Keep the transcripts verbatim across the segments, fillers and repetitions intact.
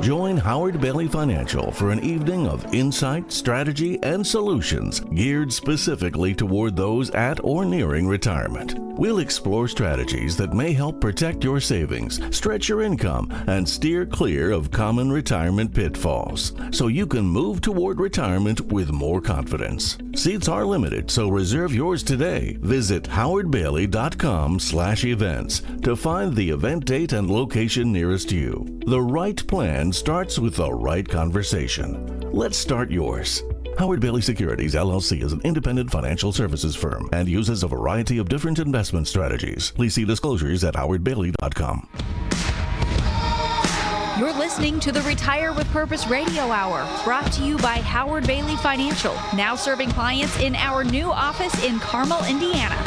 Join Howard Bailey Financial for an evening of insight, strategy, and solutions geared specifically toward those at or nearing retirement. We'll explore strategies that may help protect your savings, stretch your income, and steer clear of common retirement pitfalls, so you can move toward retirement with more confidence. Seats are limited, so reserve yours today. Visit howardbailey.com slash events to find the event date and location nearest you. The right plan starts with the right conversation. Let's start yours. Howard Bailey Securities, L L C is an independent financial services firm and uses a variety of different investment strategies. Please see disclosures at howard bailey dot com. You're listening to the Retire with Purpose Radio Hour, brought to you by Howard Bailey Financial, now serving clients in our new office in Carmel, Indiana.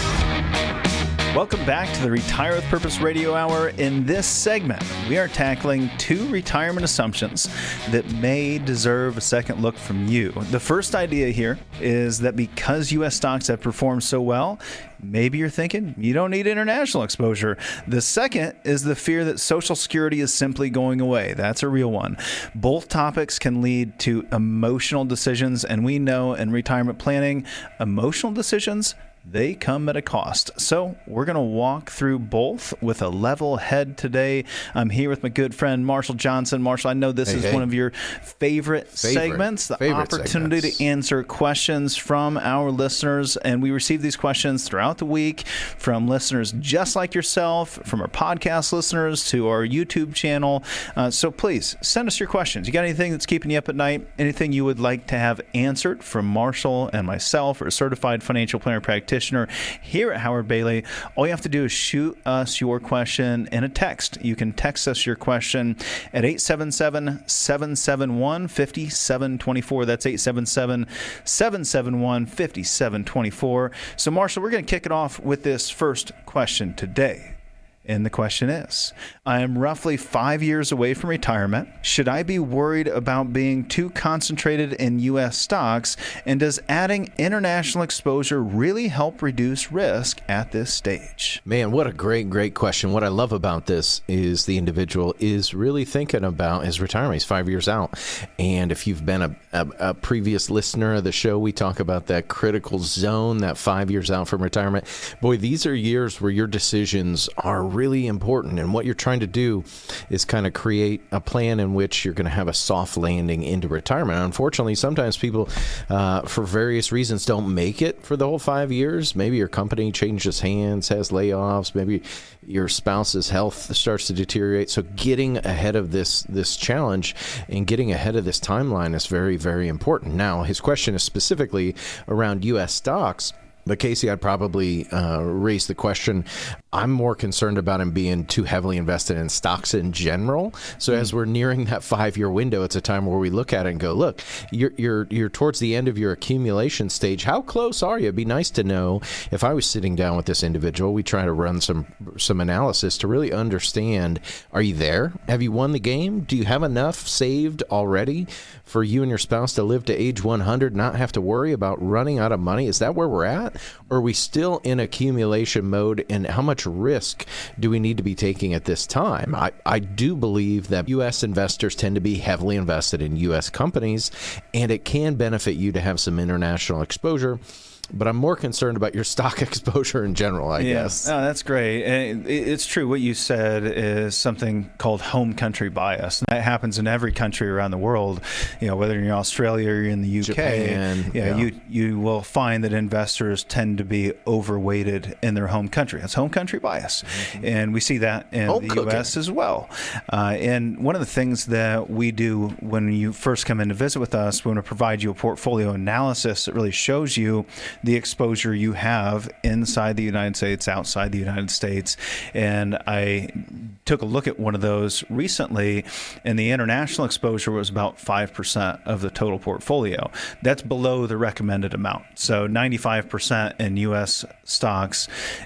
Welcome back to the Retire with Purpose Radio Hour. In this segment, we are tackling two retirement assumptions that may deserve a second look from you. The first idea here is that because U S stocks have performed so well, maybe you're thinking you don't need international exposure. The second is the fear that Social Security is simply going away. That's a real one. Both topics can lead to emotional decisions, and we know in retirement planning, emotional decisions, they come at a cost. So we're going to walk through both with a level head today. I'm here with my good friend, Marshall Johnson. Marshall, I know this hey, is hey. one of your favorite, favorite segments, the favorite opportunity segments. to answer questions from our listeners. And we receive these questions throughout the week from listeners just like yourself, from our podcast listeners to our YouTube channel. Uh, so please send us your questions. You got anything that's keeping you up at night? Anything you would like to have answered from Marshall and myself or a certified financial planner practitioner here at Howard Bailey? All you have to do is shoot us your question in a text. You can text us your question at eight seven seven, seven seven one, five seven two four. That's eight seven seven, seven seven one, five seven two four. So, Marshall, we're going to kick it off with this first question today. And the question is, I am roughly five years away from retirement. Should I be worried about being too concentrated in U S stocks? And does adding international exposure really help reduce risk at this stage? Man, what a great, great question. What I love about this is the individual is really thinking about his retirement. He's five years out. And if you've been a, a, a previous listener of the show, we talk about that critical zone, that five years out from retirement. Boy, these are years where your decisions are really important, and what you're trying to do is kind of create a plan in which you're going to have a soft landing into retirement. Unfortunately, sometimes people, uh, for various reasons, don't make it for the whole five years. Maybe your company changes hands, has layoffs. Maybe your spouse's health starts to deteriorate. So getting ahead of this this challenge and getting ahead of this timeline is very, very important. Now, his question is specifically around U S stocks. But Casey, I'd probably uh, raise the question, I'm more concerned about him being too heavily invested in stocks in general. So mm-hmm. as we're nearing that five-year window, it's a time where we look at it and go, look, you're, you're, you're towards the end of your accumulation stage. How close are you? It'd be nice to know. If I was sitting down with this individual, we try to run some some analysis to really understand, are you there? Have you won the game? Do you have enough saved already for you and your spouse to live to age one hundred, not have to worry about running out of money? Is that where we're at? Or are we still in accumulation mode, and how much risk do we need to be taking at this time? I, I do believe that U S investors tend to be heavily invested in U S companies, and it can benefit you to have some international exposure. But I'm more concerned about your stock exposure in general, I yeah. guess. No, that's great. It's true. What you said is something called home country bias. That happens in every country around the world. You know, whether you're in Australia or you're in the U K, Japan, yeah, yeah. you you will find that investors tend to be overweighted in their home country. That's home country bias. Mm-hmm. And we see that in home the cooking. U S as well. Uh, and one of the things that we do when you first come in to visit with us, we want to provide you a portfolio analysis that really shows you the exposure you have inside the United States, outside the United States. And I took a look at one of those recently, and the international exposure was about five percent of the total portfolio. That's below the recommended amount. So ninety-five percent in U S stocks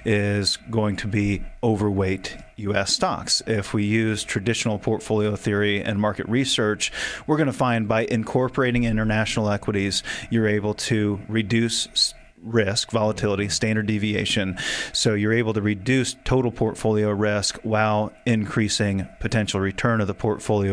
is going to be overweight U S stocks. If we use traditional portfolio theory and market research, we're going to find by incorporating international equities, you're able to reduce risk, volatility, standard deviation. So you're able to reduce total portfolio risk while increasing potential return of the portfolio